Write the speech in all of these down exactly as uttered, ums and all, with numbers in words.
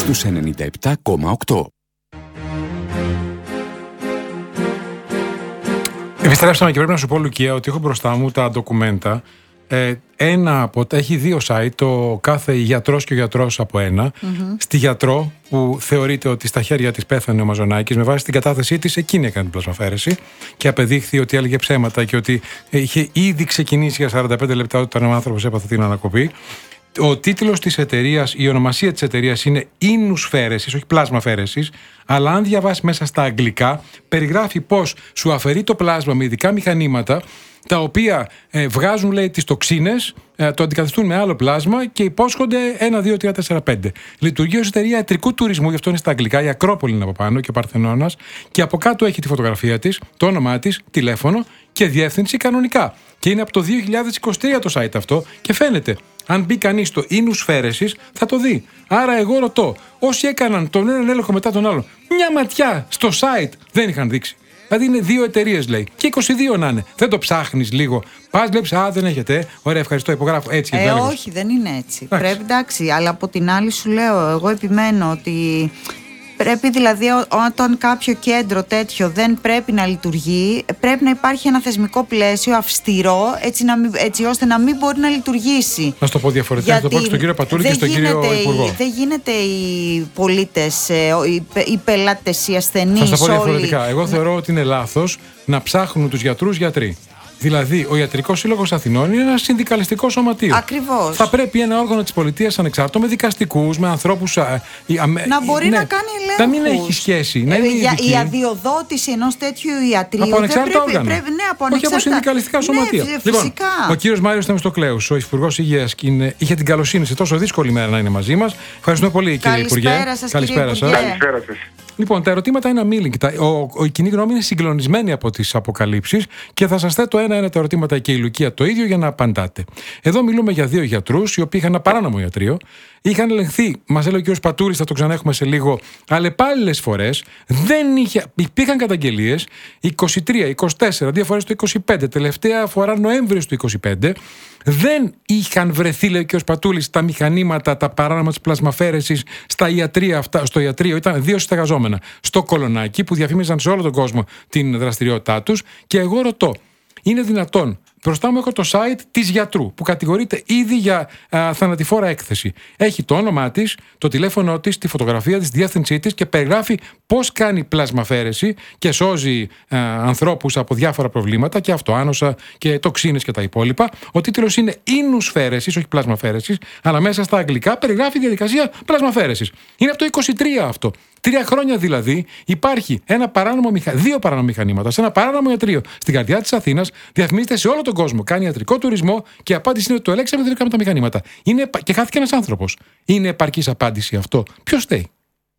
στους ενενήντα επτά κόμμα οκτώ. Επιστρέψαμε και πρέπει να σου πω, Λουκία, ότι έχω μπροστά μου τα ντοκουμέντα. Ε, ένα από τα, έχει δύο site, το κάθε γιατρός και ο γιατρός από ένα. Mm-hmm. Στη γιατρό, που θεωρείται ότι στα χέρια της πέθανε ο Μαζονάκης, με βάση την κατάθεσή της, εκείνη έκανε την πλασμαφέρεση και απεδείχθη ότι έλεγε ψέματα και ότι είχε ήδη ξεκινήσει για σαράντα πέντε λεπτά όταν ο άνθρωπος έπαθε την ανακοπή. Ο τίτλος της εταιρείας, η ονομασία της εταιρείας είναι ίνους φέρεσης, όχι πλάσμα φέρεσης, αλλά αν διαβάσει μέσα στα αγγλικά, περιγράφει πώς σου αφαιρεί το πλάσμα με ειδικά μηχανήματα, τα οποία ε, βγάζουν, λέει, τις τοξίνες, ε, το αντικαθιστούν με άλλο πλάσμα και υπόσχονται ένα, δύο, τρία, τέσσερα, πέντε. Λειτουργεί ως εταιρεία ιατρικού τουρισμού, γι' αυτό είναι στα αγγλικά, η Ακρόπολη είναι από πάνω και ο Παρθενώνας, και από κάτω έχει τη φωτογραφία της, το όνομά της, τηλέφωνο και διεύθυνση κανονικά. Και είναι από το δύο χιλιάδες είκοσι τρία το site αυτό και φαίνεται. Αν μπει κανείς στο ίνους φέρεσης, θα το δει. Άρα, εγώ ρωτώ, όσοι έκαναν τον έναν έλεγχο μετά τον άλλον, μια ματιά στο site δεν είχαν δείξει. Δηλαδή είναι δύο εταιρείες, λέει. Και είκοσι δύο να είναι. Δεν το ψάχνεις λίγο. Πας, βλέπεις, α, δεν έχετε. Ωραία, ευχαριστώ, υπογράφω. Έτσι, ε, όχι, δεν είναι έτσι. Εντάξει. Πρέπει, εντάξει, αλλά από την άλλη σου λέω, εγώ επιμένω ότι. Πρέπει δηλαδή όταν κάποιο κέντρο τέτοιο δεν πρέπει να λειτουργεί, πρέπει να υπάρχει ένα θεσμικό πλαίσιο αυστηρό, έτσι, να μην, έτσι ώστε να μην μπορεί να λειτουργήσει. Να σου το πω διαφορετικά, να το πω και στον κύριο Πατούλη και στον κύριο Υπουργό. Δεν γίνεται οι πολίτες, οι, οι πελάτες, οι ασθενείς. Θα σου το πω διαφορετικά. Εγώ θεωρώ ότι είναι λάθος να ψάχνουν τους γιατρούς γιατροί. Δηλαδή, ο Ιατρικός Σύλλογος Αθηνών είναι ένα συνδικαλιστικό σωματείο. Ακριβώς. Θα πρέπει ένα όργανο της πολιτείας ανεξάρτητο, με δικαστικούς, με ανθρώπους. Α, α, να μπορεί ναι, να κάνει ελέγχους. Να μην έχει σχέση. Να ε, είναι για, ειδική. η αδειοδότηση ενός τέτοιου ιατρίου. Από ανεξάρτητα όργανα. Πρέπει, ναι, από όχι από συνδικαλιστικά σωματεία. Ναι, λοιπόν, ο κύριος Μάριος Θεμιστοκλέους, ο Υφυπουργός Υγείας, είχε την καλοσύνη σε τόσο δύσκολη μέρα να είναι μαζί μας. Ευχαριστούμε πολύ, κύριε Υπουργέ. Καλησπέρα σας. Καλησπέρα σας. Λοιπόν, τα ερωτήματα είναι αμήλικτα. Ο, ο, η κοινή γνώμη είναι συγκλονισμένη από τις αποκαλύψεις και θα σας θέτω ένα-ένα τα ερωτήματα και η Λουκία το ίδιο για να απαντάτε. Εδώ μιλούμε για δύο γιατρούς οι οποίοι είχαν ένα παράνομο ιατρείο. Είχαν ελεγχθεί, μας έλεγε ο κ. Πατούρης, θα το ξαναέχουμε σε λίγο, αλλεπάλληλες φορές. Δεν είχε, υπήρχαν καταγγελίες είκοσι τρία, είκοσι τέσσερα, δύο φορές το είκοσι πέντε, τελευταία φορά Νοέμβριος του είκοσι πέντε. Δεν είχαν βρεθεί, λέει ο κ. Πατούλης, τα μηχανήματα, τα παράνομα της πλασμαφέρεσης στα ιατρεία αυτά, στο ιατρείο. Ήταν δύο στεγαζόμενα στο Κολονάκι που διαφήμιζαν σε όλο τον κόσμο την δραστηριότητά τους. Και εγώ ρωτώ, είναι δυνατόν? Μπροστά μου έχω το site της γιατρού που κατηγορείται ήδη για α, θανατηφόρα έκθεση. Έχει το όνομά της, το τηλέφωνο της, τη φωτογραφία της, τη διεύθυνσή της και περιγράφει πώς κάνει πλασμαφέρεση και σώζει α, ανθρώπους από διάφορα προβλήματα και αυτοάνοσα και τοξίνες και τα υπόλοιπα. Ο τίτλος είναι ίνους φέρεσης, όχι πλασμαφέρεσης, αλλά μέσα στα αγγλικά περιγράφει διαδικασία πλασμαφέρεσης. Είναι από το είκοσι τρία αυτό. Τρία χρόνια δηλαδή υπάρχει ένα παράνομο μηχα... δύο παράνομα μηχανήματα σε ένα παράνομο ιατρείο στην καρδιά της Αθήνας, διαφημίζεται σε όλο τον κόσμο, κάνει ιατρικό τουρισμό και η απάντηση είναι ότι το ελέγξαμε, δεν έκαμε τα μηχανήματα. Είναι... Και χάθηκε ένας άνθρωπος. Είναι επαρκής απάντηση αυτό? Ποιος φταίει?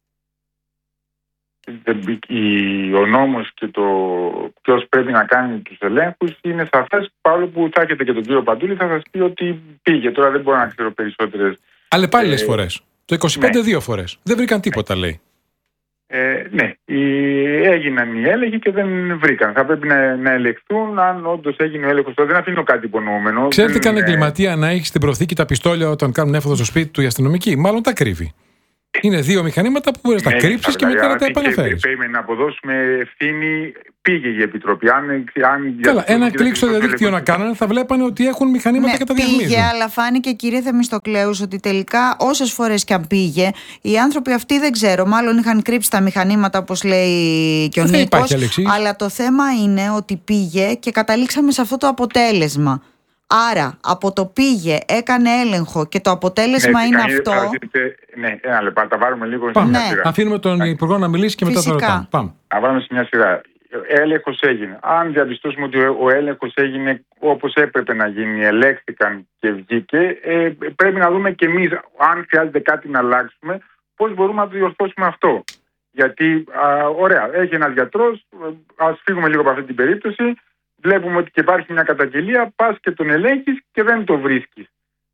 Ο νόμος και το ποιος πρέπει να κάνει τους ελέγχους είναι σαφές, παρόλο που θα έχετε και τον κύριο Παντούλη, θα σας πει ότι πήγε. Τώρα δεν μπορώ να ξέρω περισσότερες. Αλλεπάλληλες ε... φορές. Το είκοσι πέντε ναι. δύο φορές. Δεν βρήκαν τίποτα, λέει. Ε, ναι, οι, έγιναν οι έλεγχοι και δεν βρήκαν. Θα πρέπει να, να ελεγχθούν αν όντως έγινε ο έλεγχος. Δεν αφήνω κάτι υπονοούμενο. Ξέρετε καν εγκληματία να έχει στην προθήκη τα πιστόλια όταν κάνουν έφοδο στο σπίτι του οι αστυνομικοί? Μάλλον τα κρύβει. Είναι δύο μηχανήματα που μπορεί να τα κρύψει και μετά να τα επαναφέρει. Πρέπει να αποδώσουμε ευθύνη. Πήγε η Επιτροπή. Αν, αν Καλά, ένα κλικ στο διαδίκτυο να κάνανε, θα βλέπανε ότι έχουν μηχανήματα ναι, και τα διαφημίζουν. Πήγε, αλλά φάνηκε, κύριε Θεμιστοκλέους, ότι τελικά όσες φορές και αν πήγε, οι άνθρωποι αυτοί δεν ξέρω, μάλλον είχαν κρύψει τα μηχανήματα, όπως λέει και ο Νίκος. Αλλά το θέμα είναι ότι πήγε και καταλήξαμε σε αυτό το αποτέλεσμα. Άρα, από το πήγε, έκανε έλεγχο και το αποτέλεσμα ναι, είναι κάνει, αυτό. Αρκετέ, ναι, ένα λεπτό, τα πάρουμε λίγο Πάμε. σε μια Ναι. σειρά. Αφήνουμε τον Υπουργό να μιλήσει και μετά Φυσικά. το ρωτάμε. Πάμε. Να βάλουμε σε μια σειρά. Έλεγχος έγινε. Αν διαπιστώσουμε ότι ο έλεγχος έγινε όπως έπρεπε να γίνει, ελέγχθηκαν και βγήκε, ε, πρέπει να δούμε και εμείς, αν χρειάζεται κάτι να αλλάξουμε, πώς μπορούμε να το διορθώσουμε αυτό. Γιατί, α, ωραία, έχει ένας γιατρός, ας φύγουμε λίγο από αυτή την περίπτωση. Βλέπουμε ότι και υπάρχει μια καταγγελία, πας και τον ελέγχεις και δεν το βρίσκεις.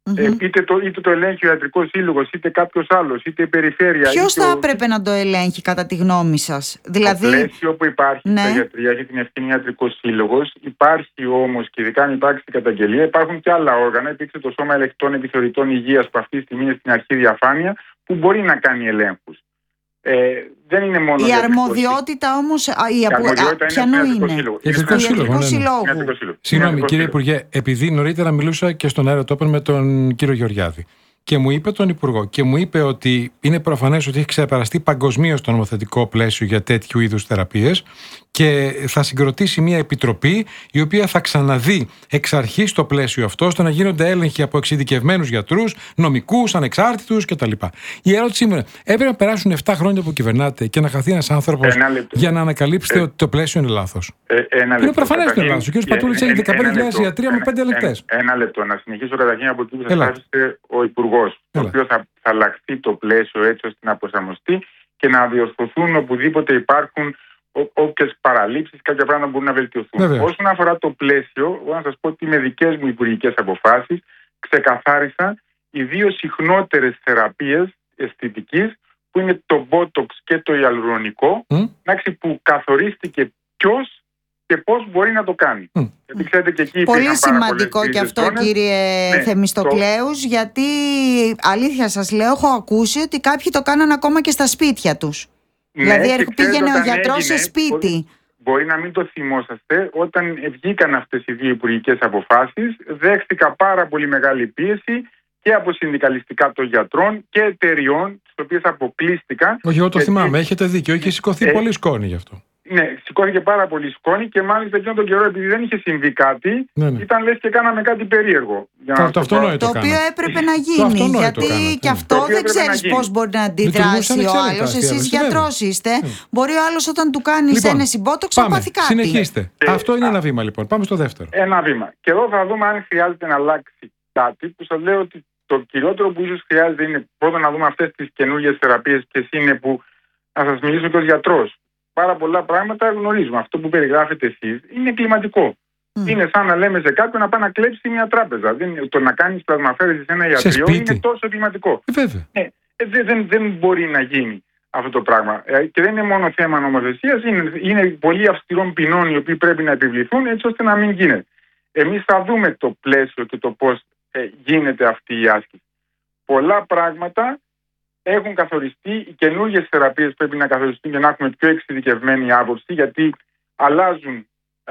Mm-hmm. Ε, είτε, το, είτε το ελέγχει ο Ιατρικός Σύλλογος, είτε κάποιος άλλος, είτε η περιφέρεια. Ποιος θα ο... έπρεπε να το ελέγχει κατά τη γνώμη σας? Δηλαδή... Το πλαίσιο που υπάρχει ναι. στα γιατρία έχει την ευθύνη Ιατρικός Σύλλογος. Υπάρχει όμως, και ειδικά αν υπάρξει την καταγγελία, υπάρχουν και άλλα όργανα. Υπήρξε το Σώμα Ελεγκτών Επιθεωρητών Υγείας που αυτή τη στιγμή είναι στην αρχή διαφάνεια, που μπορεί να κάνει ελέγχους. Ε, δεν είναι μόνο η αρμοδιότητα όμως, η, η αρμοδιότητα ποιανού είναι? Ιατρικό Σύλλογο. Συγγνώμη κύριε Υπουργέ, επειδή νωρίτερα μιλούσα και στον Αεροτόπων με τον κύριο Γεωργιάδη και μου είπε τον Υπουργό και μου είπε ότι είναι προφανές ότι έχει ξεπεραστεί παγκοσμίως το νομοθετικό πλαίσιο για τέτοιου είδους θεραπείες και θα συγκροτήσει μια επιτροπή η οποία θα ξαναδεί εξ αρχής το πλαίσιο αυτό ώστε να γίνονται έλεγχοι από εξειδικευμένους γιατρούς, νομικούς, ανεξάρτητους κτλ. Η ερώτησή μου είναι, έπρεπε να περάσουν επτά χρόνια που κυβερνάτε και να χαθεί ένας άνθρωπος για να ανακαλύψετε ε, ότι το πλαίσιο είναι λάθος? Ε, ένα είναι προφανές ότι είναι λάθος. Ο κ. Πατούλης έχει δεκαπέντε χιλιάδες ιατρία με πέντε ελεγκτές. Ένα, ένα λεπτό. Να συνεχίσω καταρχήν από εκεί που σας άφησε ο Υπουργός, το οποίο θα, θα αλλάχθεί το πλαίσιο έτσι ώστε να προσαρμοστεί και να διορθωθούν οπουδήποτε υπάρχουν όποιες παραλήψεις, κάποια πράγματα μπορούν να βελτιωθούν. Βέβαια. Όσον αφορά το πλαίσιο, εγώ να σας πω ότι με δικές μου υπουργικές αποφάσεις ξεκαθάρισα οι δύο συχνότερες θεραπείες αισθητικής, που είναι το Botox και το ιαλουρονικό, mm. που καθορίστηκε ποιος και πώς μπορεί να το κάνει. Mm. Γιατί ξέρετε και εκεί πολύ σημαντικό και αυτό ζώνες. Κύριε ναι, Θεμιστοκλέους, το... γιατί αλήθεια σας λέω, έχω ακούσει ότι κάποιοι το κάναν ακόμα και στα σπίτια τους. Ναι, δηλαδή πήγαινε ο γιατρός έγινε, σε σπίτι. Μπορεί, μπορεί να μην το θυμόσαστε, όταν βγήκαν αυτές οι δύο υπουργικές αποφάσεις, δέχτηκα πάρα πολύ μεγάλη πίεση και από συνδικαλιστικά των γιατρών και εταιριών, τις οποίες αποκλείστηκαν. Όχι, εγώ το γιατί... θυμάμαι, έχετε δίκιο, έχει σηκωθεί ε... πολύ σκόνη γι' αυτό. Ναι, σηκώθηκε πάρα πολύ σκόνη και μάλιστα εκείνον τον καιρό, επειδή δεν είχε συμβεί κάτι, ναι, ναι. ήταν λες και κάναμε κάτι περίεργο. Το, το, το, το οποίο έπρεπε να γίνει. Γιατί και αυτό δεν ξέρεις πώς μπορεί να αντιδράσει ο άλλος. Εσείς γιατρός είστε. Μπορεί ο άλλος όταν του κάνεις λοιπόν, ένα συμπότοξ να πάθει κάτι. Συνεχίστε. Και, αυτό είναι α, ένα βήμα λοιπόν. Πάμε στο δεύτερο. Ένα βήμα. Και εδώ θα δούμε αν χρειάζεται να αλλάξει κάτι, που σας λέω ότι το κυριότερο που ίσως χρειάζεται είναι πρώτα να δούμε αυτές τις καινούργιες θεραπείες, ποιες είναι, που να σας μιλήσω και ως γιατρός. Πάρα πολλά πράγματα γνωρίζουμε. Αυτό που περιγράφετε εσείς είναι κλιματικό. Mm. Είναι σαν να λέμε σε κάποιον να πάει να κλέψει μια τράπεζα. Δεν, το να κάνεις πλασμαφέρεση σε ένα ιατρείο είναι τόσο κλιματικό. Βέβαια. Ναι, δεν, δεν, δεν μπορεί να γίνει αυτό το πράγμα. Και δεν είναι μόνο θέμα νομοθεσίας, είναι, είναι πολύ αυστηρών ποινών οι οποίοι πρέπει να επιβληθούν έτσι ώστε να μην γίνεται. Εμείς θα δούμε το πλαίσιο και το πώς ε, γίνεται αυτή η άσκηση. Πολλά πράγματα έχουν καθοριστεί, οι καινούργιες θεραπείες πρέπει να καθοριστούν για να έχουμε πιο εξειδικευμένη άποψη, γιατί αλλάζουν ε,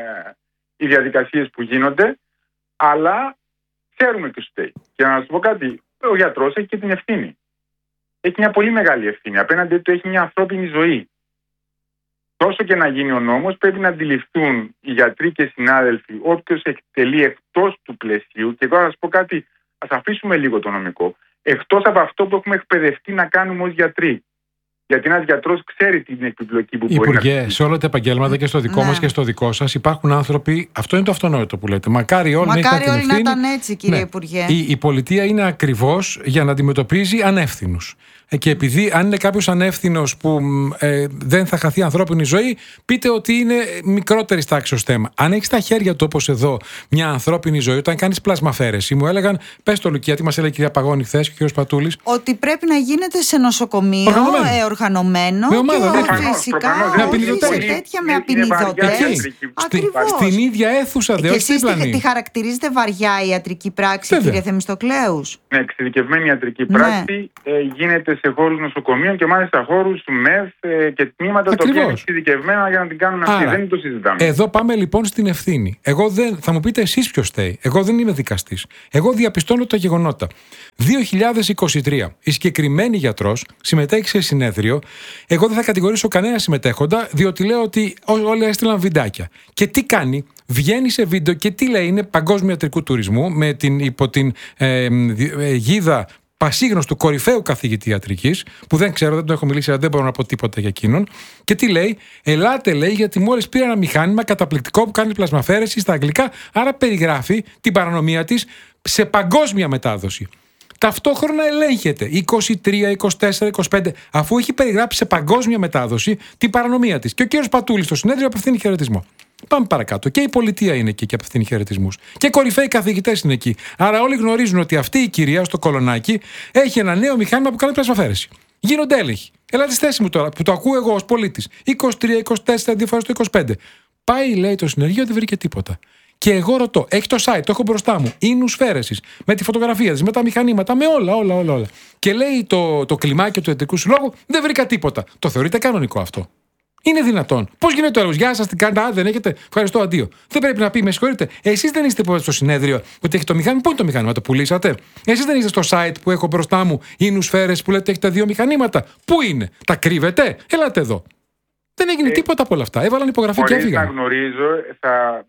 οι διαδικασίες που γίνονται, αλλά ξέρουμε ποιος φταίει. Και να σας πω κάτι, ο γιατρός έχει και την ευθύνη. Έχει μια πολύ μεγάλη ευθύνη. Απέναντι του έχει μια ανθρώπινη ζωή. Τόσο και να γίνει ο νόμος, πρέπει να αντιληφθούν οι γιατροί και οι συνάδελφοι όποιος εκτελεί εκτός του πλαισίου. Και εγώ θα σας πω κάτι, ας αφήσουμε λίγο το νομικό. Εκτός από αυτό που έχουμε εκπαιδευτεί να κάνουμε ως γιατροί. Γιατί ένας γιατρός ξέρει την επιπλοκή που Υπουργέ, μπορεί να κάνει. Υπουργέ, σε όλα τα επαγγέλματα και στο δικό ναι. μας και στο δικό σας υπάρχουν άνθρωποι. Αυτό είναι το αυτονόητο που λέτε. Μακάρι όλοι, Μακάρι να, όλοι να ήταν έτσι, κύριε ναι. Υπουργέ. Η, η πολιτεία είναι ακριβώς για να αντιμετωπίζει ανεύθυνους. Και επειδή αν είναι κάποιος ανεύθυνος που ε, δεν θα χαθεί ανθρώπινη ζωή, πείτε ότι είναι μικρότερη τάξης θέμα. Αν έχεις στα χέρια του, όπως εδώ, μια ανθρώπινη ζωή, όταν κάνεις πλασμαφέρεση, μου έλεγαν, πες το Λουκία, τι μας έλεγε η κυρία Παγώνη χθες και ο κύριος Πατούλης. Ότι πρέπει να γίνεται σε νοσοκομείο, οργανωμένο, ε, οργανωμένο με ομάδα, και προφανώς, φυσικά προφανώς, με απεινιδωτές. Σε τέτοια με απεινιδωτές. Στην ίδια αίθουσα, δεν όχι τη χαρακτηρίζετε βαριά η ιατρική πράξη, Βέβαια. Κύριε Θεμιστοκλέους? Ναι, εξειδικευμένη ιατρική πράξη ναι. ε, γίνεται σε χώρους νοσοκομείων και μάλιστα χώρους ΜΕΘ ε, και τμήματα τα οποία είναι εξειδικευμένα για να την κάνουν αυτή. Δεν το συζητάμε. Εδώ πάμε λοιπόν στην ευθύνη. Εγώ δεν, θα μου πείτε εσείς ποιος φταίει. Εγώ δεν είμαι δικαστής. Εγώ διαπιστώνω τα γεγονότα. δύο χιλιάδες είκοσι τρία η συγκεκριμένη γιατρός συμμετέχει σε συνέδριο. Εγώ δεν θα κατηγορήσω κανένα συμμετέχοντα, διότι λέω ότι όλοι έστειλαν βιντεάκια. Και τι κάνει? Βγαίνει σε βίντεο και τι λέει? Είναι παγκόσμιο ιατρικού τουρισμού με την, υπό την ε, ε, γίδα πασίγνωστου κορυφαίου καθηγητή ιατρικής, που δεν ξέρω, δεν τον έχω μιλήσει, αλλά δεν μπορώ να πω τίποτα για εκείνον. Και τι λέει? Ελάτε, λέει, γιατί μόλις πήρα ένα μηχάνημα καταπληκτικό που κάνει πλασμαφέρεση στα αγγλικά, άρα περιγράφει την παρανομία της σε παγκόσμια μετάδοση. Ταυτόχρονα ελέγχεται είκοσι τρία, είκοσι τέσσερα, είκοσι πέντε, αφού έχει περιγράψει σε παγκόσμια μετάδοση την παρανομία της. Και ο κύριος Πατούλης στο συνέδριο απευθύνει χαιρετισμό. Πάμε παρακάτω. Και η πολιτεία είναι εκεί και απευθύνει χαιρετισμούς. Και κορυφαίοι καθηγητές είναι εκεί. Άρα όλοι γνωρίζουν ότι αυτή η κυρία στο Κολονάκι έχει ένα νέο μηχάνημα που κάνει πλασμαφέρεση. Γίνονται έλεγχοι. Ελάτε στη θέση μου τώρα που το ακούω εγώ ως πολίτης. είκοσι τρία, είκοσι τέσσερα, δύο φορές το είκοσι πέντε. Πάει, λέει το συνεργείο, δεν βρήκε τίποτα. Και εγώ ρωτώ, έχει το site, το έχω μπροστά μου, ίνους φέρεσης, με τη φωτογραφία της, με τα μηχανήματα, με όλα, όλα, όλα. όλα. Και λέει το, το κλιμάκιο του Ιατρικού Συλλόγου, δεν βρήκα τίποτα. Το θεωρείτε κανονικό αυτό? Είναι δυνατόν? Πώς γίνεται το έργο? Γεια σας, τι κάνετε? Α, δεν έχετε? Ευχαριστώ, αντίο. Δεν πρέπει να πει, με συγχωρείτε, εσείς δεν είστε στο συνέδριο ότι έχει το μηχάνημα? Πού είναι το μηχάνημα, το πουλήσατε? Εσείς δεν είστε στο site που έχω μπροστά μου, ίνους φέρεσης, που λέτε έχετε δύο μηχανήματα? Πού είναι? Τα κρύβετε? Ελάτε εδώ. Δεν έγινε ε, τίποτα από όλα αυτά. Έβαλαν υπογραφή και έφυγαν. Να γνωρίζω, θα.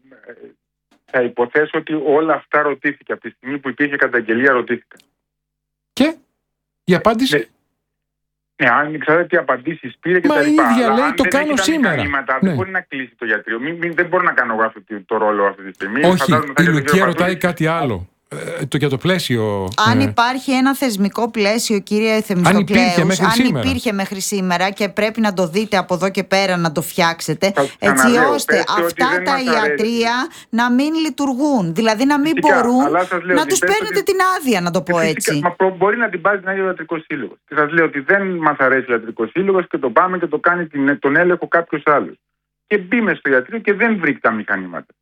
Θα υποθέσω ότι όλα αυτά ρωτήθηκε. Από τη στιγμή που υπήρχε καταγγελία, ρωτήθηκαν. Και η απάντηση? Ναι, ναι, αν ξέρετε τι απαντήσεις πήρε και Μα τα λοιπά. η ίδια Αλλά λέει αν το δεν κάνω σήμερα. Μηχανήματα, ναι. Δεν μπορεί να κλείσει το γιατρείο. Μην, μην, δεν μπορώ να κάνω εγώ αυτό το ρόλο αυτή τη στιγμή. Όχι, η Λουκία ρωτάει κάτι άλλο. Ε, το, για το πλαίσιο. Αν ναι. υπάρχει ένα θεσμικό πλαίσιο, κύριε Θεμιστοκλέους, αν υπήρχε μέχρι, αν σήμερα. υπήρχε μέχρι σήμερα και πρέπει να το δείτε από εδώ και πέρα να το φτιάξετε, έτσι ώστε αυτά τα ιατρεία να μην λειτουργούν. Δηλαδή να μην Φυσικά, μπορούν να τους παίρνετε ότι... την άδεια, να το πω έτσι. Μα προ, μπορεί να την πάρει την άδεια ο Ιατρικός Σύλλογος. Και σας λέω ότι δεν μας αρέσει ο Ιατρικός Σύλλογος και το πάμε και το κάνει τον έλεγχο κάποιος άλλος. Και μπήμε στο ιατρείο και δεν βρήκε τα μηχανήματα.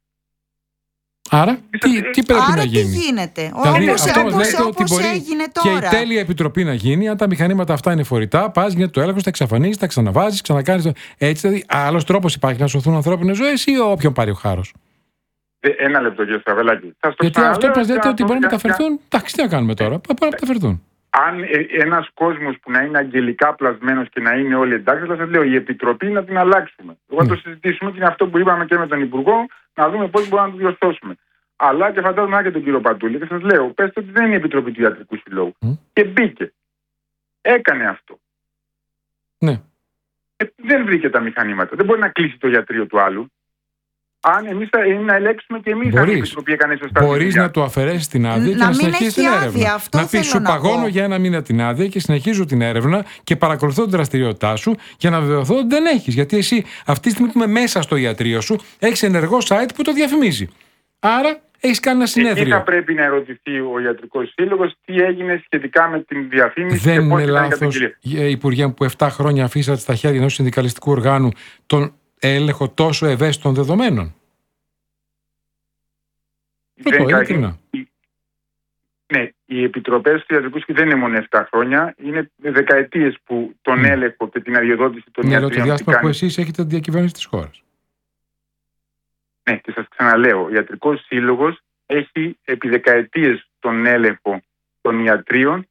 Άρα, τι, τι πρέπει Άρα να γίνει? Τι γίνεται? Δηλαδή, όπως, αυτό όπως, λέτε όπως ότι μπορεί έγινε τώρα. Και η τέλεια επιτροπή να γίνει, αν τα μηχανήματα αυτά είναι φορητά, πας, γίνεται το έλεγχος, τα εξαφανίζεις, τα ξαναβάζεις, ξανακάνεις. Το... Έτσι, δηλαδή, άλλος τρόπος υπάρχει να σωθούν ανθρώπινες ζωές ή όποιον πάρει ο χάρος? Ένα λεπτό, κύριε Στραβελάκη. Γιατί αυτό που μας λέτε ότι μπορούν να μεταφερθούν. Εντάξει, τι να κάνουμε τώρα? Μπορούν να μεταφερθούν. Αν ένας κόσμος που να είναι αγγελικά πλασμένος και να είναι όλοι εντάξει, θα σας λέω η επιτροπή να την αλλάξουμε. Εγώ mm. το συζητήσουμε και είναι αυτό που είπαμε και με τον Υπουργό, να δούμε πώς μπορούμε να το διορθώσουμε. Αλλά και φαντάζομαι και τον κύριο Πατούλη και σας λέω, πέστε ότι δεν είναι η επιτροπή του Ιατρικού Συλλόγου. Mm. Και μπήκε. Έκανε αυτό. Ναι. Ε, δεν βρήκε τα μηχανήματα. Δεν μπορεί να κλείσει το ιατρείο του άλλου. Αν εμείς θα να ελέγξουμε και εμείς αν η επιτροπή έκανε σωστά. Μπορείς να του αφαιρέσεις την άδεια και να, να συνεχίσεις την έρευνα. Αυτό να πεις σου παγώνω για ένα μήνα την άδεια και συνεχίζω την έρευνα και παρακολουθώ την δραστηριότητά σου για να βεβαιωθώ ότι δεν έχεις. Γιατί εσύ αυτή τη στιγμή που είμαι μέσα στο ιατρείο σου έχεις ενεργό site που το διαφημίζει. Άρα έχεις κάνει ένα συνέδριο. Εκεί θα πρέπει να ερωτηθεί ο Ιατρικός Σύλλογος τι έγινε σχετικά με την διαφήμιση. Δεν και πώς είναι λάθος, Υπουργέ, που επτά χρόνια αφήσατε στα χέρια ενός συνδικαλιστικού οργάνου τον έλεγχο τόσο ευαίσθητων δεδομένων? Δεν το, ναι, οι επιτροπές του Ιατρικού Συλλόγου δεν είναι μόνο επτά χρόνια, είναι δεκαετίες που τον mm. έλεγχο και την αδειοδότηση των ναι, ιατρείων. Ναι, το διάστημα που εσείς έχετε τη διακυβέρνηση της χώρας. Ναι, και σας ξαναλέω, ο Ιατρικός Σύλλογος έχει επί δεκαετίες τον έλεγχο των ιατρίων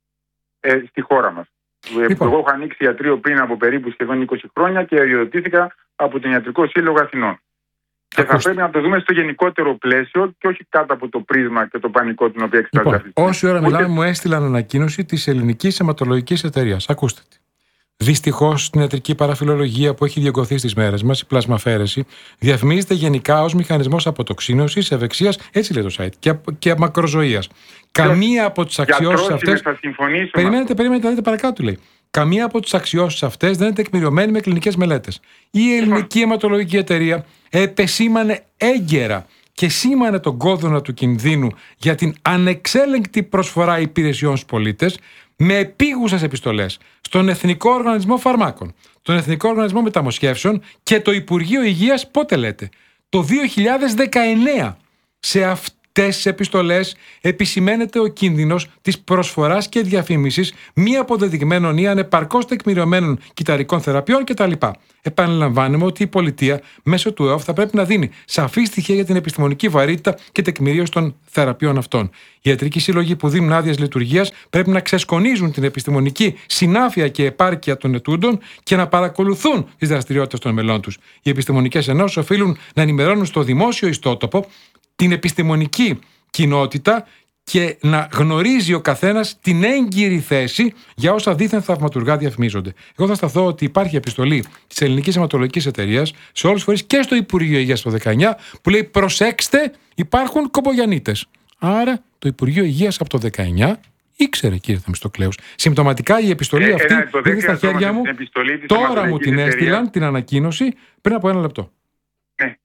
ε, στη χώρα μας. Λοιπόν. Εγώ έχω ανοίξει ιατρείο πριν από περίπου σχεδόν είκοσι χρόνια και αδειοδοτήθηκα από τον Ιατρικό Σύλλογο Αθηνών. Και θα πρέπει να το δούμε στο γενικότερο πλαίσιο και όχι κάτω από το πρίσμα και το πανικό την οποία εξετάζεται αυτή. Λοιπόν, όση ώρα μιλάμε, μου έστειλαν ανακοίνωση της Ελληνικής Αιματολογικής Εταιρείας. Ακούστε τη. Δυστυχώς, στην ιατρική παραφιλολογία που έχει διωγγωθεί στις μέρες μας, η πλασμαφέρεση διαφημίζεται γενικά ως μηχανισμός αποτοξίνωσης, ευεξίας, έτσι λέει το site, και, και μακροζωίας. Καμία από τις αξιώσεις αυτές. Περιμένετε, περιμένετε, δείτε παρακάτω, λέει. Καμία από τις αξιώσεις αυτές δεν είναι τεκμηριωμένη με κλινικές μελέτες. Η Ελληνική Αιματολογική Εταιρεία επεσήμανε έγκαιρα και σήμανε τον κόδωνα του κινδύνου για την ανεξέλεγκτη προσφορά υπηρεσιών στους πολίτες με επίγουσες επιστολές στον Εθνικό Οργανισμό Φαρμάκων, τον Εθνικό Οργανισμό Μεταμοσχεύσεων και το Υπουργείο Υγείας, πότε λέτε, το δύο χιλιάδες δεκαεννέα. Σε αυτές τις επιστολές επισημαίνεται ο κίνδυνος της προσφοράς και διαφήμισης μη αποδεδειγμένων ή ανεπαρκώς τεκμηριωμένων κυταρικών θεραπείων κτλ. Επαναλαμβάνουμε ότι η πολιτεία μέσω του ΕΟΦ θα πρέπει να δίνει σαφή στοιχεία για την επιστημονική βαρύτητα και τεκμηρίωση των θεραπείων αυτών. Οι ιατρικοί σύλλογοι που δίνουν άδειες λειτουργίας πρέπει να ξεσκονίζουν την επιστημονική συνάφεια και επάρκεια των ετούντων και να παρακολουθούν τις δραστηριότητες των μελών τους. Οι επιστημονικές ενώσεις οφείλουν να ενημερώνουν στο δημόσιο ιστότοπο την επιστημονική κοινότητα και να γνωρίζει ο καθένας την έγκυρη θέση για όσα δίθεν θαυματουργά διαφημίζονται. Εγώ θα σταθώ ότι υπάρχει επιστολή της Ελληνικής Αιματολογικής Εταιρείας σε όλους τους φορείς και στο Υπουργείο Υγείας το δεκαεννέα που λέει προσέξτε, υπάρχουν κομπογιανίτες. Άρα το Υπουργείο Υγείας από το δεκαεννέα ήξερε, κύριε Θεμιστοκλέους. Συμπτωματικά η επιστολή ε, αυτή είναι στα χέρια μου. Τώρα μου την έστειλαν την ανακοίνωση πριν από ένα λεπτό. Ναι.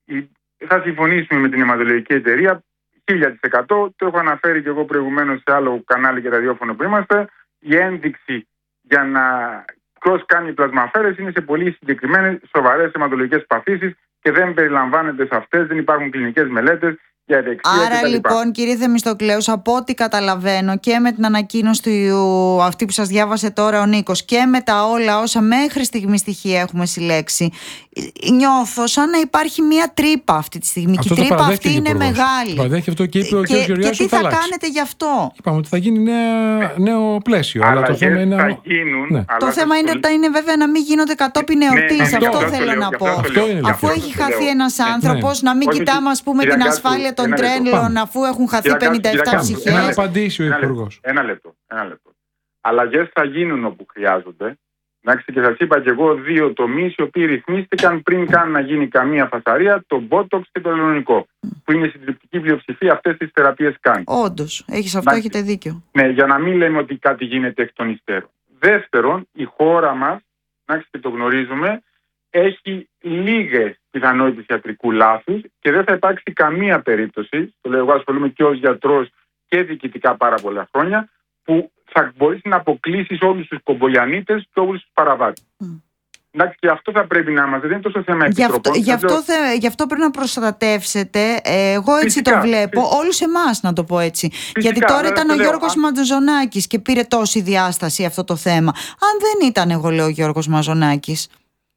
θα συμφωνήσουμε με την αιματολογική εταιρεία χίλια τοις εκατό. Το έχω αναφέρει και εγώ προηγουμένως σε άλλο κανάλι και ραδιόφωνο που είμαστε. Η ένδειξη για να ποιος κάνει πλασμαφαίρεση είναι σε πολύ συγκεκριμένες σοβαρές αιματολογικές παθήσεις και δεν περιλαμβάνεται σε αυτές, δεν υπάρχουν κλινικές μελέτες. Άρα λοιπόν, κύριε Θεμιστοκλέου, από ό,τι καταλαβαίνω και με την ανακοίνωση του, αυτή που σας διάβασε τώρα ο Νίκος, και με τα όλα όσα μέχρι στιγμή στοιχεία έχουμε συλλέξει, νιώθω σαν να υπάρχει μια τρύπα αυτή τη στιγμή. Αυτό και η τρύπα αυτή είναι υπουργός. μεγάλη. Παραδέχει αυτό και είπε ο κ. Γεωργιάδης. Και τι θα, θα κάνετε γι' αυτό? Είπαμε ότι θα γίνει νέα, νέο πλαίσιο. Αλλά, αλλά το θέμα είναι. Θα γίνουν, ναι. Το θέμα είναι, το... είναι βέβαια να μην γίνονται κατόπιν εορτής. Ναι, αυτό ναι, θέλω λέω, να πω. Αφού έχει χαθεί ένας άνθρωπος, ναι. να μην κοιτάμε, ας πούμε, την ασφάλεια των τρένων, αφού έχουν χαθεί πενήντα επτά ψυχές. Να απαντήσει ο Υπουργός. Ένα λεπτό. Ένα λεπτό. Αλλαγές θα γίνουν όπου χρειάζονται. Εντάξει, και σας είπα και εγώ δύο τομείς οι οποίοι ρυθμίστηκαν πριν καν να γίνει καμία φασαρία, το Botox και το ελληνικό, που είναι συντριπτική πλειοψηφία αυτές τις θεραπείες κάνει. Όντως, έχεις αυτό, έχετε δίκιο. Ναι, για να μην λέμε ότι κάτι γίνεται εκ των υστέρων. Δεύτερον, η χώρα μας, εντάξει, και το γνωρίζουμε, έχει λίγες πιθανότητες ιατρικού λάθους και δεν θα υπάρξει καμία περίπτωση, το λέω εγώ, ασχολούμαι και ως γιατρός και διοικητικά πάρα πολλά χρόνια, που θα μπορείς να αποκλείσεις όλους τους κομπολιανίτες και όλους τους παραβάτες. Mm. Εντάξει, και αυτό θα πρέπει να είμαστε. Δεν είναι τόσο θέμα επιτροπών. Γι' αυτό, γι, αυτό, γι' αυτό πρέπει να προστατεύσετε. Εγώ έτσι φυσικά, το βλέπω. Φυσικά. Όλους εμάς, να το πω έτσι. Φυσικά, γιατί τώρα ήταν ο Γιώργος Μαζονάκης και πήρε τόση διάσταση αυτό το θέμα. Αν δεν ήταν, εγώ λέω, ο Γιώργος Μαζονάκης.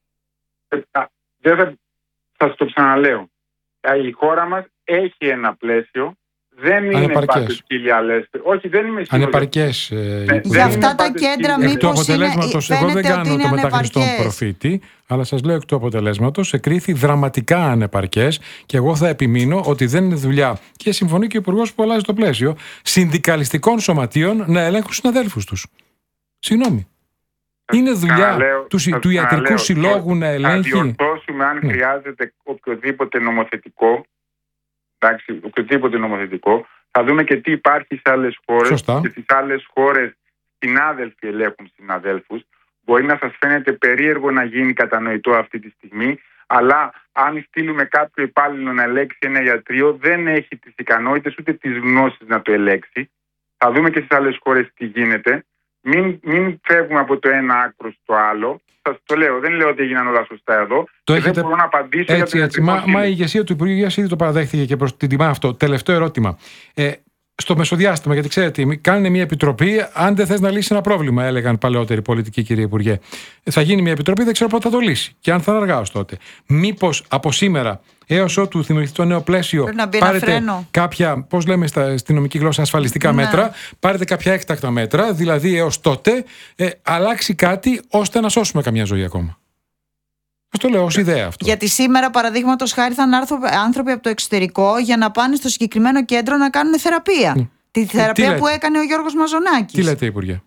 Δεν θα, θα σας το ξαναλέω. Η χώρα μας έχει ένα πλαίσιο. Δεν είναι πάντα σκύλια λέστε. Όχι, δεν είμαι σίγουρος. Ανεπαρκές. Ε, για αυτά τα κέντρα μήπως είναι, εγώ δεν κάνω το μεταχριστόν προφήτη, αλλά σας λέω εκ του αποτελέσματος εκρίθη δραματικά ανεπαρκές και εγώ θα επιμείνω ότι δεν είναι δουλειά, και συμφωνεί και ο Υπουργός που αλλάζει το πλαίσιο, συνδικαλιστικών σωματείων να ελέγχουν συναδέλφους τους. Συγγνώμη. Είναι δουλειά λέω, του, του ιατρικού λέω, συλλόγου να ελέγχει. Θα διορθώσουμε αν ναι. χρειάζεται οποιοδήποτε νομοθετικό. Εντάξει, οποιοδήποτε νομοθετικό, θα δούμε και τι υπάρχει σε άλλες χώρες. Σωστά. Και στις άλλες χώρες συνάδελφοι ελέγχουν συναδέλφους. Μπορεί να σας φαίνεται περίεργο να γίνει κατανοητό αυτή τη στιγμή, αλλά αν στείλουμε κάποιο υπάλληλο να ελέγξει ένα ιατρείο, δεν έχει τις ικανότητες ούτε τις γνώσεις να το ελέγξει. Θα δούμε και στις άλλες χώρες τι γίνεται. Μην, μην φεύγουμε από το ένα άκρο στο άλλο. Σας το λέω, δεν λέω ότι έγιναν όλα σωστά εδώ. Το και έχετε... δεν μπορώ να απαντήσω έτσι, για έτσι. Μα, μα η ηγεσία του Υπουργείου Υγείας ήδη το παραδέχθηκε και προς την τιμά αυτό. Τελευταίο ερώτημα. Ε, στο μεσοδιάστημα, γιατί ξέρετε, κάνουν μια επιτροπή, αν δεν θες να λύσει ένα πρόβλημα, έλεγαν παλαιότεροι πολιτικοί, κύριε Υπουργέ. Θα γίνει μια επιτροπή, δεν ξέρω πότε θα το λύσει. Και αν θα είναι αργά ως τότε. Μήπως από σήμερα έως ότου δημιουργηθεί το νέο πλαίσιο, πάρετε κάποια, πώς λέμε στα, στη νομική γλώσσα, ασφαλιστικά ναι. μέτρα, πάρετε κάποια έκτακτα μέτρα, δηλαδή έως τότε ε, αλλάξει κάτι ώστε να σώσουμε καμιά ζωή ακόμα. Ας το λέω ως ιδέα αυτό. Γιατί σήμερα, παραδείγματος χάρη, θα έρθουν άνθρωποι από το εξωτερικό για να πάνε στο συγκεκριμένο κέντρο να κάνουν θεραπεία. Mm. Τη θεραπεία που έκανε ο Γιώργος Μαζονάκης. Τι λέτε, Υπουργέ?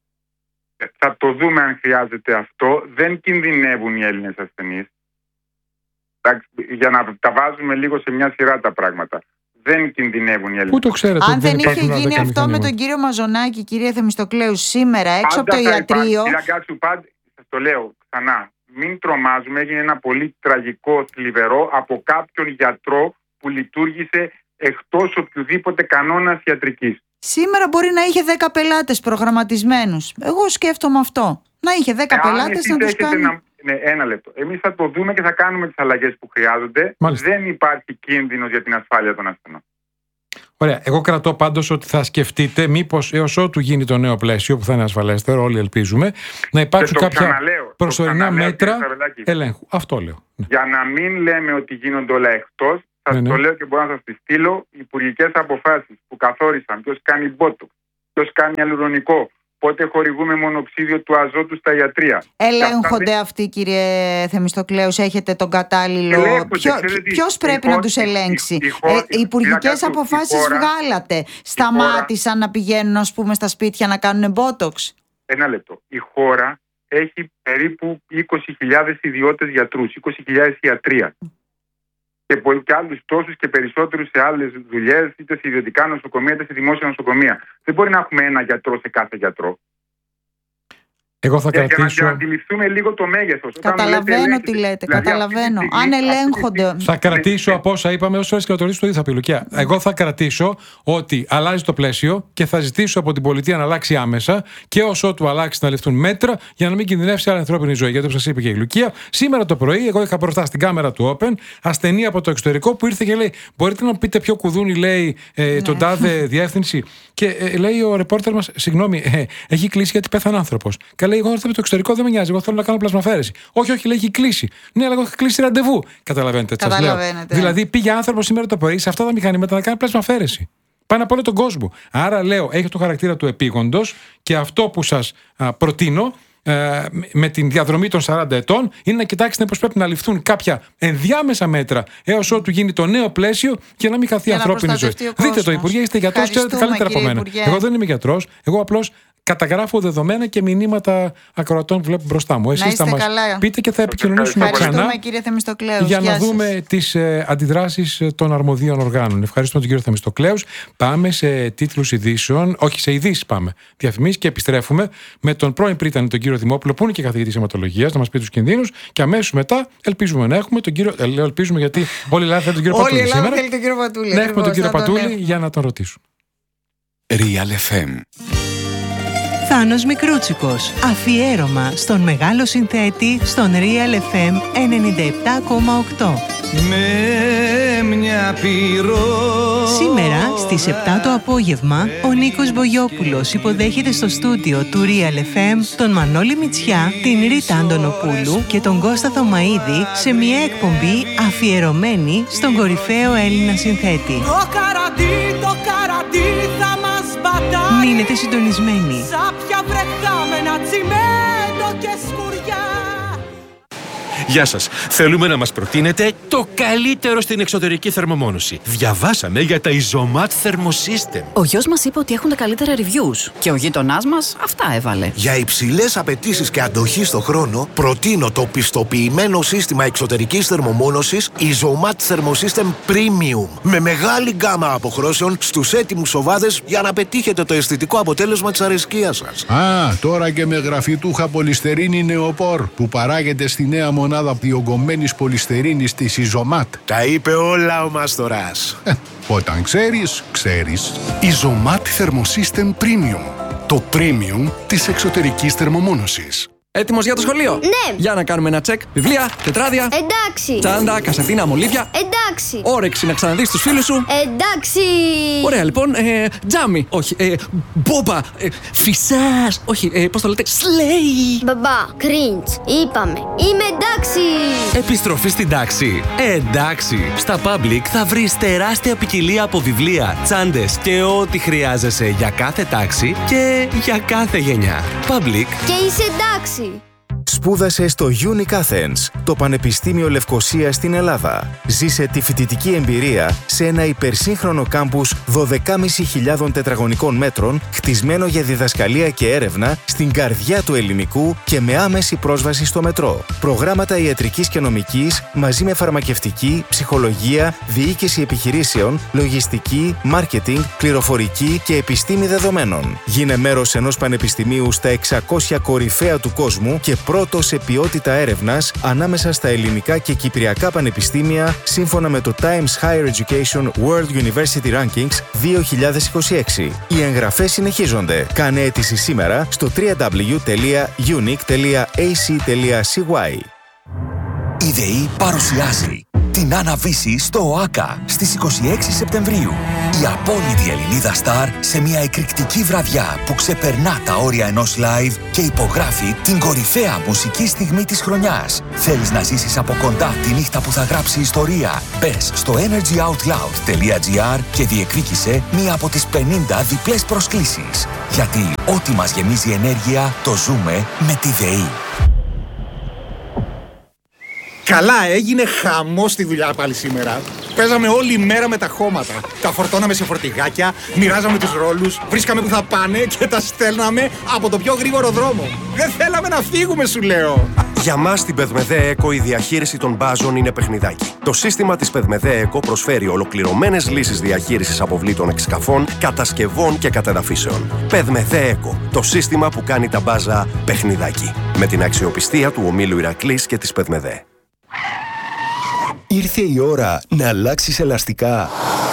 Θα το δούμε αν χρειάζεται αυτό. Δεν κινδυνεύουν οι Έλληνες ασθενείς. Για να τα βάζουμε λίγο σε μια σειρά τα πράγματα. Δεν κινδυνεύουν οι Έλληνες. Πού το ξέρετε? Αν δεν, δεν είχε γίνει αυτό με τον κύριο Μαζονάκη, κύριε Θεμιστοκλέου, σήμερα έξω πάντα από το ιατρείο. Σας το λέω ξανά. Μην τρομάζουμε, έγινε ένα πολύ τραγικό, θλιβερό από κάποιον γιατρό που λειτουργήσε εκτός οποιοδήποτε κανόνας ιατρικής. Σήμερα μπορεί να είχε δέκα πελάτες προγραμματισμένους. Εγώ σκέφτομαι αυτό. Να είχε δέκα ε, πελάτες να τους κάνει. Να... Ναι, ένα λεπτό. Εμείς θα το δούμε και θα κάνουμε τις αλλαγές που χρειάζονται. Μάλιστα. Δεν υπάρχει κίνδυνος για την ασφάλεια των ασθενών. Ωραία. Εγώ κρατώ πάντως ότι θα σκεφτείτε μήπως έως ότου γίνει το νέο πλαίσιο που θα είναι ασφαλέστερο, όλοι ελπίζουμε, να υπάρξουν κάποια ξαναλέω, προσωρινά μέτρα ελέγχου. Αυτό λέω. Ναι. Για να μην λέμε ότι γίνονται όλα εκτός, σας ναι, ναι. το λέω και μπορώ να σας τη στείλω, υπουργικές αποφάσεις που καθόρισαν ποιος κάνει μπότοξ, ποιος κάνει αλουρονικό, πότε χορηγούμε μονοξίδιο του αζότου στα ιατρεία. Ελέγχονται αυτά... αυτοί, κύριε Θεμιστοκλέου, έχετε τον κατάλληλο. Ποιο, ποιος πρέπει η να τους ελέγξει? Οι ε, υπουργικές αποφάσεις χώρα... βγάλατε. Σταμάτησαν χώρα... να πηγαίνουν, ας πούμε, στα σπίτια να κάνουν μπότοξ. Ένα λεπτό. Η χώρα έχει περίπου είκοσι χιλιάδες ιδιώτες γιατρούς, είκοσι χιλιάδες ιατρεία. Και, και άλλους τόσους και περισσότερους σε άλλες δουλειές, είτε σε ιδιωτικά νοσοκομεία είτε σε δημόσια νοσοκομεία. Δεν μπορεί να έχουμε ένα γιατρό σε κάθε γιατρό. Εγώ θα για, κρατήσω... για να αντιληφθούμε λίγο το μέγεθος. Καταλαβαίνω λέτε, τι λέτε, δηλαδή, καταλαβαίνω. Στιγμή, αν ελέγχονται... Θα κρατήσω από όσα είπαμε, όσες φορές και να το ρωτήσω το ίδιο θα πει, Λουκιά. Εγώ θα κρατήσω ότι αλλάζει το πλαίσιο και θα ζητήσω από την πολιτεία να αλλάξει άμεσα και όσο του αλλάξει να ληφθούν μέτρα για να μην κινδυνεύσει άλλη ανθρώπινη ζωή. Γιατί όπως σας είπε και η Λουκία, σήμερα το πρωί εγώ είχα μπροστά στην κάμερα του Open ασθενή από το εξωτερικό που ήρθε και λέει: μπορείτε να μου πείτε ποιο κουδούνι λέει ε, ναι. τον τάδε διεύθυνση. Και ε, λέει ο ρεπόρτερ μας: συγγνώμη, ε, έχει κλείσει γιατί πέθανε άνθρωπος. Και λέει: εγώ ήρθα από το εξωτερικό, δεν με νοιάζει. Εγώ θέλω να κάνω πλασμαφέρεση. Όχι, όχι, λέει: έχει κλείσει. Ναι, αλλά εγώ είχα κλείσει ραντεβού. Καταλαβαίνετε τι σας λέω. Δηλαδή πήγε άνθρωπος σήμερα το πρωί σε αυτά τα μηχανήματα να κάνει πλασμαφέρεση. Πάνω από όλο τον κόσμο. Άρα λέω: έχει το χαρακτήρα του επίγοντος και αυτό που σας α, προτείνω. Με την διαδρομή των σαράντα ετών είναι να κοιτάξετε πως πρέπει να ληφθούν κάποια ενδιάμεσα μέτρα έως ότου γίνει το νέο πλαίσιο για να μην χαθεί ανθρώπινη ζωή. Δείτε το, Υπουργέ, είστε γιατρός, ξέρετε καλύτερα από μένα. Εγώ δεν είμαι γιατρός, εγώ απλώς καταγράφω δεδομένα και μηνύματα ακροατών που βλέπω μπροστά μου. Εσείς θα μας καλά. πείτε και θα επικοινωνήσουμε ξανά για να δούμε τις ε, αντιδράσεις των αρμοδίων οργάνων. Ευχαριστούμε τον κύριο Θεμιστοκλέους. Πάμε σε τίτλους ειδήσεων, όχι σε ειδήσεις πάμε, διαφημίσεις και επιστρέφουμε με τον πρώην πρίτανη τον κύριο Δημόπουλο που είναι και καθηγητής αιματολογίας να μας πει τους κινδύνους και αμέσως μετά ελπίζουμε να έχουμε τον κύριο, ε, ελπίζουμε γιατί όλη η Ελλάδα θέλει τον κύριο Πατούλη σήμερα. Να έχουμε τον κύριο Πατούλη για να τον ρωτήσουμε. Real εφ εμ. Θάνος Μικρούτσικος. Αφιέρωμα στον μεγάλο συνθέτη στον Real εφ εμ ενενήντα επτά κόμμα οκτώ. Με μια πυρό. Σήμερα στις επτά το απόγευμα ο Νίκος Μπογιόπουλος υποδέχεται στο στούντιο του Real εφ εμ τον Μανώλη Μητσιά, την Ρίτα Αντωνοπούλου και τον Κώστα Θωμαίδη σε μια εκπομπή αφιερωμένη στον κορυφαίο Έλληνα συνθέτη. Το καρατί, το καρατί θα μας πατάει. Μείνετε συντονισμένοι. Σάπια βρεχάμενα, τσιμέντο και σκουριά. Γεια σας. Θέλουμε να μας προτείνετε το καλύτερο στην εξωτερική θερμομόνωση. Διαβάσαμε για τα Isomat Thermosystem. Ο γιος μας είπε ότι έχουν τα καλύτερα reviews και ο γείτονάς μας αυτά έβαλε. Για υψηλές απαιτήσεις και αντοχή στο χρόνο, προτείνω το πιστοποιημένο σύστημα εξωτερικής θερμομόνωσης Isomat Thermosystem Premium. Με μεγάλη γκάμα αποχρώσεων στους έτοιμους σοβάδες για να πετύχετε το αισθητικό αποτέλεσμα της αρεσκίας σας. Α, τώρα και με γραφιτούχα πολυστερίνη νεοπόρ που παράγεται στη νέα μονάδα διογκωμένης πολυστερίνης της Isomat. Τα είπε όλα ο Μάστορας. Ε, όταν ξέρεις, ξέρεις. Isomat Thermosystem Premium. Το premium της εξωτερικής θερμομόνωσης. Έτοιμος για το σχολείο? Ναι. Για να κάνουμε ένα τσεκ. Βιβλία, τετράδια. Εντάξει. Τσάντα, κασετίνα, μολύβια. Εντάξει. Όρεξη να ξαναδείς τους φίλους σου. Εντάξει. Ωραία, λοιπόν. Ε, τζάμι. Όχι. Ε, μπόμπα. Ε, φυσάς. Όχι. Ε, πώς το λέτε? Σλέι. Μπαμπά. Κριντς. Είπαμε. Είμαι εντάξει. Επιστροφή στην τάξη. Ε, εντάξει. Στα Public θα βρεις τεράστια ποικιλία από βιβλία, τσάντες και ό,τι χρειάζεσαι για κάθε τάξη και για κάθε γενιά. Public. Και είσαι εντάξει. Σπούδασε στο Unique Athens, το Πανεπιστήμιο Λευκωσίας στην Ελλάδα. Ζήσε τη φοιτητική εμπειρία σε ένα υπερσύγχρονο κάμπους δώδεκα χιλιάδες πεντακόσια τετραγωνικών μέτρων, χτισμένο για διδασκαλία και έρευνα στην καρδιά του ελληνικού και με άμεση πρόσβαση στο μετρό. Προγράμματα ιατρικής και νομικής μαζί με φαρμακευτική, ψυχολογία, διοίκηση επιχειρήσεων, λογιστική, μάρκετινγκ, πληροφορική και επιστήμη δεδομένων. Γίνε μέρος ενός πανεπιστημίου στα εξακόσια κορυφαία του κόσμου και πρώτο σε ποιότητα έρευνας ανάμεσα στα ελληνικά και κυπριακά πανεπιστήμια σύμφωνα με το Times Higher Education World University Rankings δύο χιλιάδες είκοσι έξι. Οι εγγραφές συνεχίζονται. Κάνε αίτηση σήμερα στο double-u double-u double-u τελεία unique τελεία a c τελεία c y. Η ΔΕΗ παρουσιάζει την Άννα-Βύση στο ΟΑΚΑ στις είκοσι έξι Σεπτεμβρίου. Η απόλυτη Ελληνίδα στάρ σε μια εκρηκτική βραδιά που ξεπερνά τα όρια ενός live και υπογράφει την κορυφαία μουσική στιγμή της χρονιάς. Θέλεις να ζήσεις από κοντά τη νύχτα που θα γράψει ιστορία? Μπες στο energy out loud τελεία g r και διεκδίκησε μία από τις πενήντα διπλές προσκλήσεις. Γιατί ό,τι μας γεμίζει ενέργεια το ζούμε με τη ΔΕΗ. Καλά, έγινε χαμός στη δουλειά πάλι σήμερα. Παίζαμε όλη μέρα με τα χώματα. Τα φορτώναμε σε φορτηγάκια, μοιράζαμε τους ρόλους, βρίσκαμε που θα πάνε και τα στέλναμε από το πιο γρήγορο δρόμο. Δεν θέλαμε να φύγουμε, σου λέω. Για μας στην Πεδμεδέ Eco η διαχείριση των μπάζων είναι παιχνιδάκι. Το σύστημα της Πεδμεδέ Eco προσφέρει ολοκληρωμένες λύσεις διαχείρισης αποβλήτων εξκαφών, κατασκευών και κατεδαφίσεων. Πεδμεδέ Eco, το σύστημα που κάνει τα μπάζα παιχνιδάκι. Με την αξιοπιστία του ομίλου Ηρακλής και της Πεδμεδέ. Ήρθε η ώρα να αλλάξεις ελαστικά.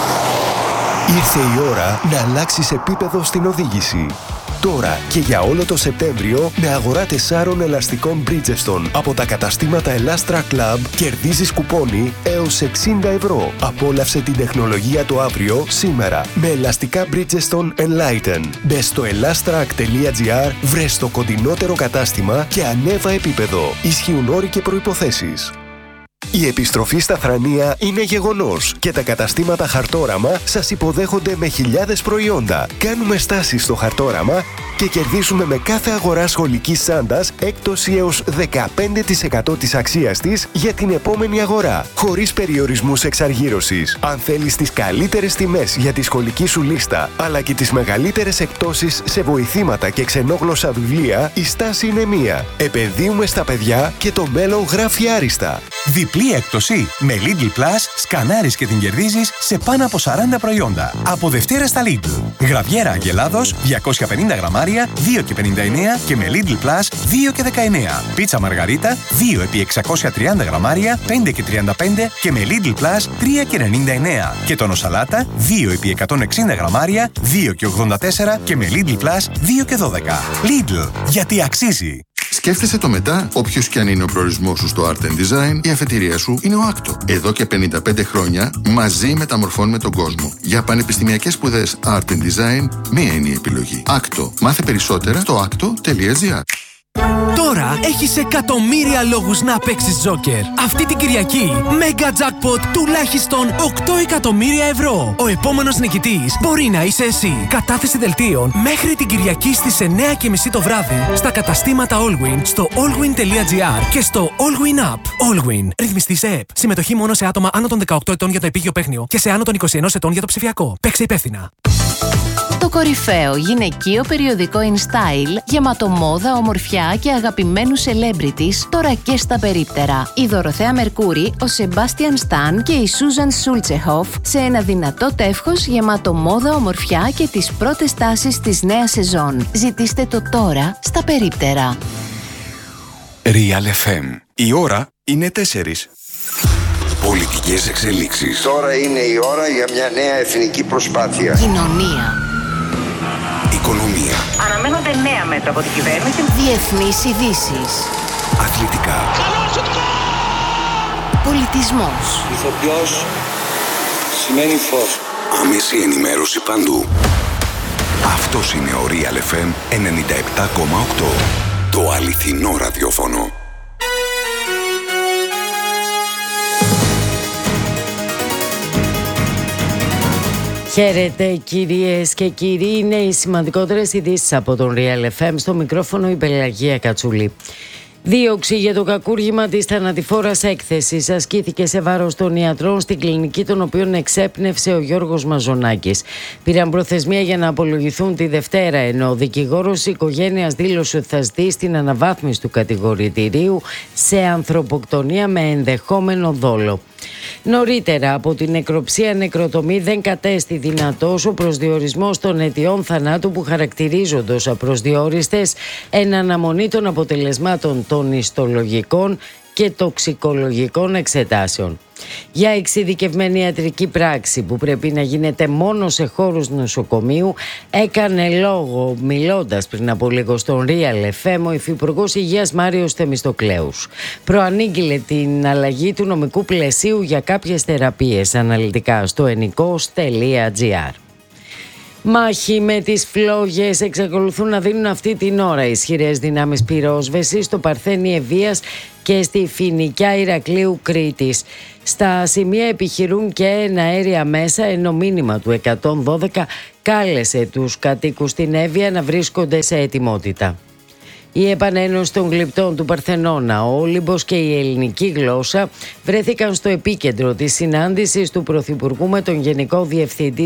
Ήρθε η ώρα να αλλάξεις επίπεδο στην οδήγηση. Τώρα και για όλο το Σεπτέμβριο με αγορά τεσσάρων ελαστικών Bridgestone από τα καταστήματα Elastra Club κερδίζεις κουπόνι έως εξήντα ευρώ. Απόλαυσε την τεχνολογία το αύριο σήμερα με ελαστικά Bridgestone Enlighten. Μπες στο elastrac τελεία gr, βρες το κοντινότερο κατάστημα και ανέβα επίπεδο. Ισχύουν όροι και προϋποθέσεις. Η επιστροφή στα Θρανία είναι γεγονός και τα καταστήματα Χαρτόραμα σας υποδέχονται με χιλιάδες προϊόντα. Κάνουμε στάσεις στο Χαρτόραμα και κερδίσουμε με κάθε αγορά σχολικής τσάντας έκπτωση έως δεκαπέντε τοις εκατό της αξίας της για την επόμενη αγορά, χωρίς περιορισμούς εξαργύρωσης. Αν θέλεις τις καλύτερες τιμές για τη σχολική σου λίστα, αλλά και τις μεγαλύτερες εκπτώσεις σε βοηθήματα και ξενόγλωσσα βιβλία, η στάση είναι μία. Επενδύουμε στα παιδιά και το μέλλον γράφει άριστα. Διπλή έκπτωση. Με Lidl Plus σκανάρεις και την κερδίζεις σε πάνω από σαράντα προϊόντα. Από Δευτέρα στα Lidl. Γραβιέρα Αγελάδος διακόσια πενήντα γραμμάρια δύο και πενήντα εννέα και με Lidl Plus δύο και δεκαεννέα. Πίτσα Μαργαρίτα δύο επί εξακόσια τριάντα γραμμάρια πέντε και τριάντα πέντε και με Lidl Plus τρία και ενενήντα εννέα. Και τόνο σαλάτα δύο επί εκατόν εξήντα γραμμάρια δύο και ογδόντα τέσσερα και με Lidl Plus δύο και δώδεκα. Lidl, γιατί αξίζει. Σκέφτεσαι το μετά, όποιος και αν είναι ο προορισμός σου στο Art and Design, η αφετηρία σου είναι ο άκτο. Εδώ και πενήντα πέντε χρόνια μαζί μεταμορφώνουμε τον κόσμο. Για πανεπιστημιακές σπουδές Art and Design, μία είναι η επιλογή. άκτο. Μάθε περισσότερα στο άκτο τελεία gr. Τώρα έχεις εκατομμύρια λόγους να παίξεις Τζόκερ. Αυτή την Κυριακή, Mega Jackpot τουλάχιστον οκτώ εκατομμύρια ευρώ. Ο επόμενος νικητής μπορεί να είσαι εσύ. Κατάθεση δελτίων μέχρι την Κυριακή στις εννέα και μισή το βράδυ στα καταστήματα Allwyn, στο allwyn τελεία gr και στο Allwyn App. Allwyn. Ρυθμιστή σε ΕΠ. Συμμετοχή μόνο σε άτομα άνω των δεκαοκτώ ετών για το επίγειο παίχνιο και σε άνω των είκοσι ένα ετών για το ψηφιακό. Παίξε υπεύθυνα. Το κορυφαίο γυναικείο περιοδικό InStyle γεμάτο μόδα, ομορφιά και αγαπημένους celebrities τώρα και στα περίπτερα. Η Δωροθέα Μερκούρη, ο Σεμπάστιαν Σταν και η Σούζαν Σούλτσεχοφ σε ένα δυνατό τεύχος γεμάτο μόδα, ομορφιά και τις πρώτες τάσεις της νέας σεζόν. Ζητήστε το τώρα στα περίπτερα. Real εφ εμ. Η ώρα είναι τέσσερις. Πολιτικές εξελίξεις. Τώρα είναι η ώρα για μια νέα εθνική προσπάθεια. Κοινωνία. Οικονομία. Αναμένονται νέα μέτρα από την κυβέρνηση. Διεθνείς ειδήσεις. Αθλητικά. Πολιτισμός. Ηθοποιός σημαίνει φως. Άμεση ενημέρωση παντού. Αυτός είναι ο Real εφ εμ ενενήντα επτά κόμμα οκτώ. Το αληθινό ραδιόφωνο. Χαίρετε κυρίες και κύριοι, είναι οι σημαντικότερες ειδήσεις από τον Real εφ εμ, στο μικρόφωνο η Πελαγία Κατσούλη. Δίωξη για το κακούργημα της θανατηφόρας έκθεσης ασκήθηκε σε βάρος των ιατρών στην κλινική των οποίων εξέπνευσε ο Γιώργος Μαζονάκης. Πήραν προθεσμία για να απολογηθούν τη Δευτέρα, ενώ ο δικηγόρος της οικογένειας δήλωσε ότι θα ζητήσει την αναβάθμιση του κατηγορητηρίου σε ανθρωποκτονία με ενδεχόμενο δόλο. Νωρίτερα από την νεκροψία νεκροτομή δεν κατέστη δυνατός ο προσδιορισμός των αιτιών θανάτου που χαρακτηρίζονται ως απροσδιόριστες εν αναμονή των αποτελεσμάτων των ιστολογικών και τοξικολογικών εξετάσεων. Για εξειδικευμένη ιατρική πράξη που πρέπει να γίνεται μόνο σε χώρους νοσοκομείου έκανε λόγο μιλώντας πριν από λίγο στον Real εφ εμ ο Υφυπουργός Υγείας Μάριος Θεμιστοκλέους. Προανήγγειλε την αλλαγή του νομικού πλαισίου για κάποιες θεραπείες αναλυτικά στο ενικός τελεία gr. Μάχη με τις φλόγες εξακολουθούν να δίνουν αυτή την ώρα ισχυρές δυνάμεις πυρόσβεσης στο Παρθένη Ευβοίας και στη Φοινικιά Ηρακλείου Κρήτης. Στα σημεία επιχειρούν και εναέρια μέσα, ενώ μήνυμα του εκατόν δώδεκα κάλεσε τους κατοίκους στην Εύβοια να βρίσκονται σε ετοιμότητα. Η επανένωση των γλυπτών του Παρθενώνα, ο Όλυμπος και η ελληνική γλώσσα βρέθηκαν στο επίκεντρο της συνάντησης του Πρωθυπουργού με τον Γενικό Διευθυντή